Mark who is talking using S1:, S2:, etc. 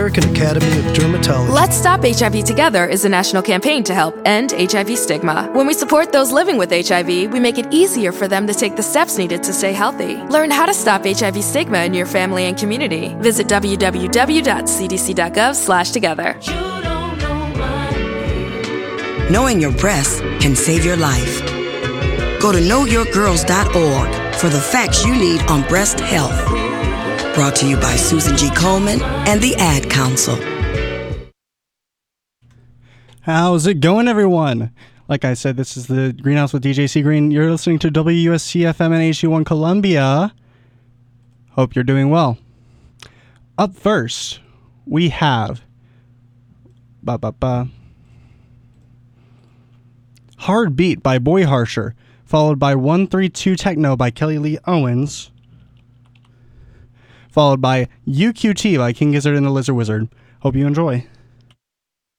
S1: American Academy of Dermatology.
S2: Let's Stop HIV Together is a national campaign to help end HIV stigma. When we support those living with HIV, we make it easier for them to take the steps needed to stay healthy. Learn how to stop HIV stigma in your family and community. Visit www.cdc.gov/together.
S3: Knowing your breasts can save your life. Go to knowyourgirls.org for the facts you need on breast health. Brought to you by Susan G. Komen and the Ad Council.
S4: How's it going, everyone? Like I said, this is the Greenhouse with DJ C. Green. You're listening to WUSC-FM and HU1 Columbia. Hope you're doing well. Up first, we have Hard Beat by Boy Harsher, followed by 132 Techno by Kelly Lee Owens, followed by UQT by King Gizzard and the Lizard Wizard. Hope you enjoy.